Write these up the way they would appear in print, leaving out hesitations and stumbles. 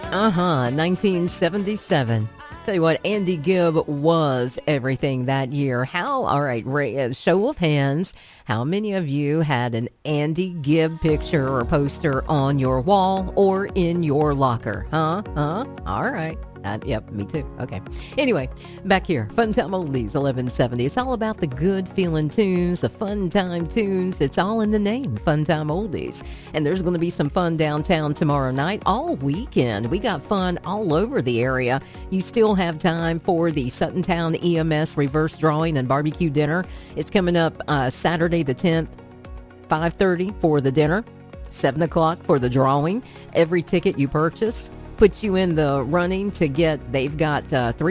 Uh-huh, 1977. Tell you what, Andy Gibb was everything that year. All right, Ray, show of hands, how many of you had an Andy Gibb picture or poster on your wall or in your locker? Huh? All right. Yep, me too. Okay. Anyway, back here, Fun Time Oldies 1170. It's all about the good feeling tunes, the fun time tunes. It's all in the name, Fun Time Oldies. And there's going to be some fun downtown tomorrow night, all weekend. We got fun all over the area. You still have time for the Suttontown EMS reverse drawing and barbecue dinner. It's coming up Saturday the 10th, 5:30 for the dinner, 7 o'clock for the drawing. Every ticket you purchase puts you in the running to get, they've got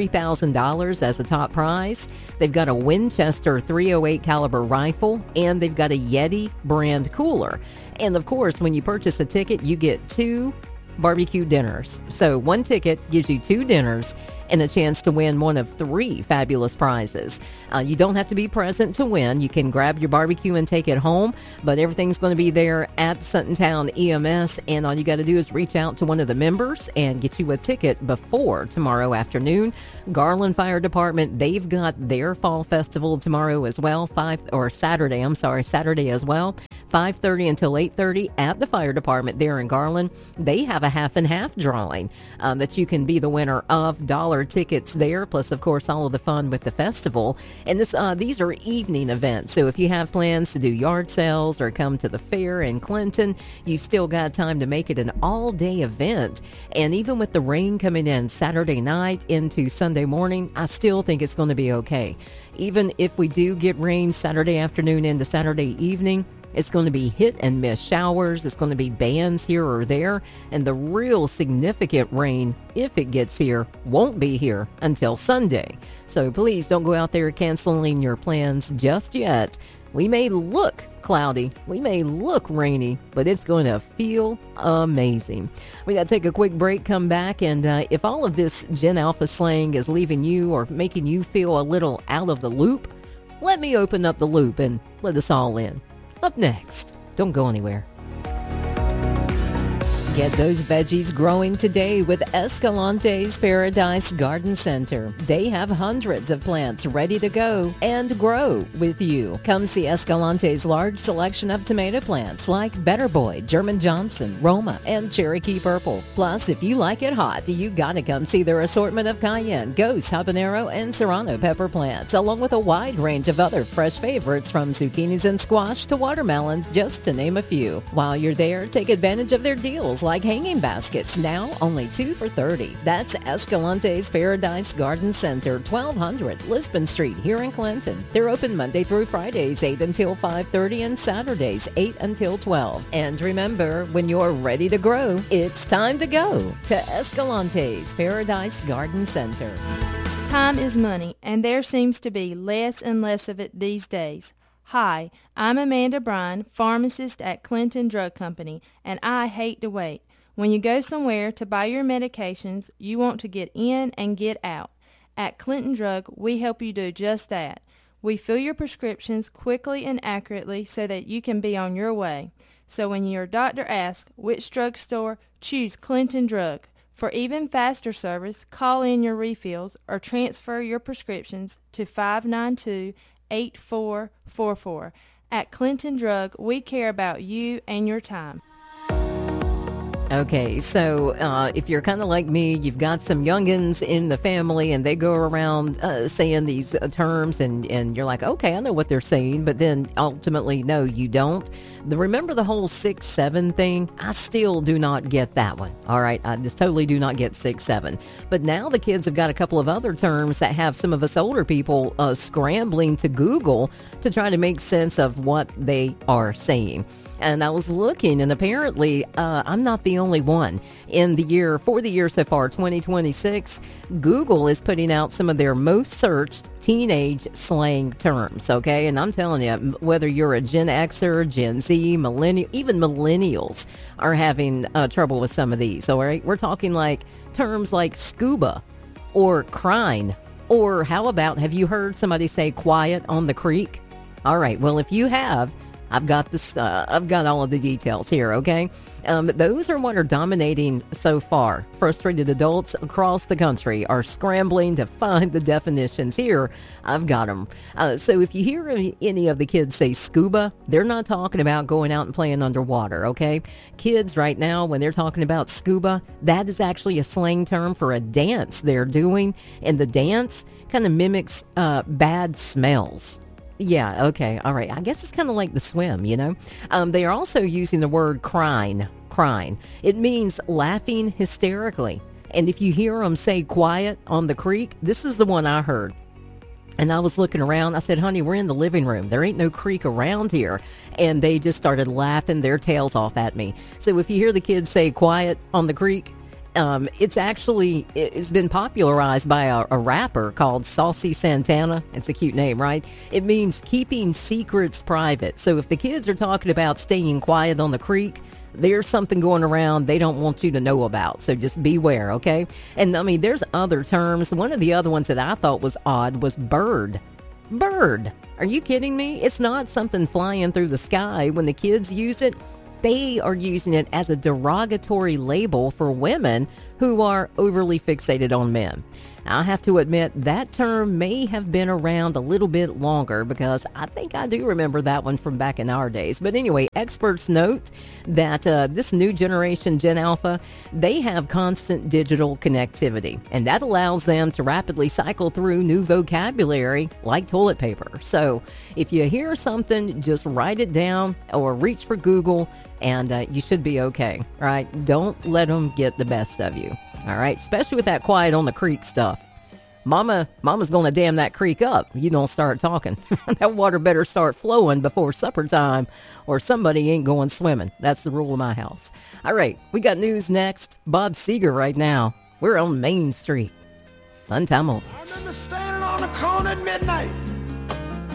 $3,000 as the top prize. They've got a Winchester .308 caliber rifle, and they've got a Yeti brand cooler. And of course, when you purchase a ticket, you get 2 barbecue dinners. So one ticket gives you 2 dinners and a chance to win one of 3 fabulous prizes. You don't have to be present to win. You can grab your barbecue and take it home, but everything's going to be there at Suttontown EMS, and all you got to do is reach out to one of the members and get you a ticket before tomorrow afternoon. Garland Fire Department, they've got their fall festival tomorrow as well, Saturday as well. 5:30 until 8:30 at the fire department there in Garland. They have a half and half drawing that you can be the winner of dollar tickets there, plus of course all of the fun with the festival. And these are evening events, so if you have plans to do yard sales or come to the fair in Clinton, you've still got time to make it an all-day event. And even with the rain coming in Saturday night into Sunday morning, I still think it's going to be okay. Even if we do get rain Saturday afternoon into Saturday evening, it's going to be hit and miss showers. It's going to be bands here or there. And the real significant rain, if it gets here, won't be here until Sunday. So please don't go out there canceling your plans just yet. We may look cloudy, we may look rainy, but it's going to feel amazing. We got to take a quick break, come back, and if all of this Gen Alpha slang is leaving you or making you feel a little out of the loop, let me open up the loop and let us all in. Up next, don't go anywhere. Get those veggies growing today with Escalante's Paradise Garden Center. They have hundreds of plants ready to go and grow with you. Come see Escalante's large selection of tomato plants like Better Boy, German Johnson, Roma, and Cherokee Purple. Plus, if you like it hot, you gotta come see their assortment of cayenne, ghost, habanero, and serrano pepper plants, along with a wide range of other fresh favorites from zucchinis and squash to watermelons, just to name a few. While you're there, take advantage of their deals like hanging baskets, now only 2 for $30. That's Escalante's Paradise Garden Center, 1200 Lisbon Street here in Clinton. They're open Monday through Fridays, 8 until 5:30, and Saturdays, 8 until 12. And remember, when you're ready to grow, it's time to go to Escalante's Paradise Garden Center. Time is money, and there seems to be less and less of it these days. Hi, I'm Amanda Bryan, pharmacist at Clinton Drug Company, and I hate to wait. When you go somewhere to buy your medications, you want to get in and get out. At Clinton Drug, we help you do just that. We fill your prescriptions quickly and accurately so that you can be on your way. So when your doctor asks which drugstore, choose Clinton Drug. For even faster service, call in your refills or transfer your prescriptions to 592-8444. At Clinton Drug, we care about you and your time. Okay, so if you're kind of like me, you've got some youngins in the family and they go around saying these terms and you're like, okay, I know what they're saying, but then ultimately, no, you don't. Remember the whole 6-7 thing? I still do not get that one. All right, I just totally do not get 6-7. But now the kids have got a couple of other terms that have some of us older people scrambling to Google to try to make sense of what they are saying. And I was looking, and apparently I'm not the only one. For the year so far, 2026, Google is putting out some of their most searched teenage slang terms, okay? And I'm telling you, whether you're a Gen Xer, Gen Z, millennial, even millennials are having trouble with some of these, all right? We're talking like terms like scuba or crine, or how about, have you heard somebody say quiet on the creek? All right, well, if you have, I've got this. I've got all of the details here. Okay, those are what are dominating so far. Frustrated adults across the country are scrambling to find the definitions. Here, I've got them. So if you hear any of the kids say scuba, they're not talking about going out and playing underwater. Okay, kids right now, when they're talking about scuba, that is actually a slang term for a dance they're doing, and the dance kind of mimics bad smells. Yeah, okay, all right. I guess it's kind of like the swim, you know? They are also using the word crying. It means laughing hysterically. And if you hear them say quiet on the creek, this is the one I heard. And I was looking around. I said, honey, we're in the living room. There ain't no creek around here. And they just started laughing their tails off at me. So if you hear the kids say quiet on the creek, it's been popularized by a rapper called Saucy Santana. It's a cute name, right? It means keeping secrets private. So if the kids are talking about staying quiet on the creek, there's something going around they don't want you to know about. So just beware, okay? And I mean, there's other terms. One of the other ones that I thought was odd was bird. Bird. Are you kidding me? It's not something flying through the sky. When the kids use it, they are using it as a derogatory label for women who are overly fixated on men. I have to admit that term may have been around a little bit longer because I think I do remember that one from back in our days. But anyway, experts note that this new generation, Gen Alpha, they have constant digital connectivity, and that allows them to rapidly cycle through new vocabulary like toilet paper. So if you hear something, just write it down or reach for Google, and you should be okay, right? Don't let them get the best of you. All right, especially with that quiet on the creek stuff. Mama's going to dam that creek up. You don't start talking. That water better start flowing before supper time or somebody ain't going swimming. That's the rule of my house. All right, we got news next. Bob Seger right now. We're on Main Street. Fun time oldies. I remember standing on the corner at midnight